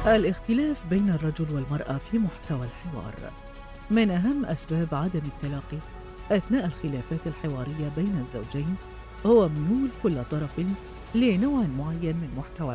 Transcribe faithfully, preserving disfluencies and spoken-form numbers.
الاختلاف بين الرجل والمرأة في محتوى الحوار. من أهم أسباب عدم التلاقي أثناء الخلافات الحوارية بين الزوجين هو ميول كل طرف لنوع معين من محتوى